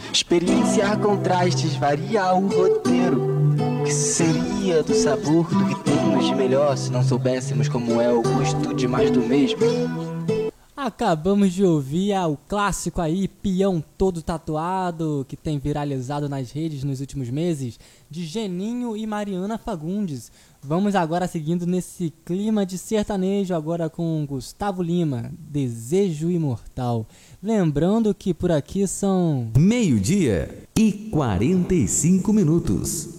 Experienciar contrastes, variar o roteiro. O que seria do sabor do que temos de melhor se não soubéssemos como é o gosto de mais do mesmo? Acabamos de ouvir o clássico aí, Peão Todo Tatuado, que tem viralizado nas redes nos últimos meses, de Geninho e Mariana Fagundes. Vamos agora seguindo nesse clima de sertanejo, agora com Gustavo Lima, Desejo Imortal. Lembrando que por aqui são 12:45.